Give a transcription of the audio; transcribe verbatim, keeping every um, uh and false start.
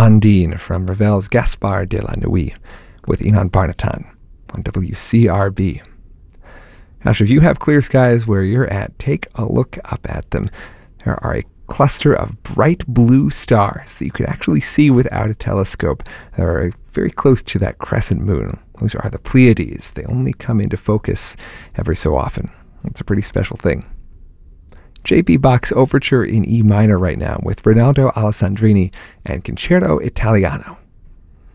Undine from Ravel's Gaspard de la Nuit with Inan Barnatan on W C R B. Gosh, if you have clear skies where you're at, take a look up at them. There are a cluster of bright blue stars that you could actually see without a telescope that are very close to that crescent moon. Those are the Pleiades. They only come into focus every so often. It's a pretty special thing. J B Bach's Overture in E minor right now with Rinaldo Alessandrini and Concerto Italiano.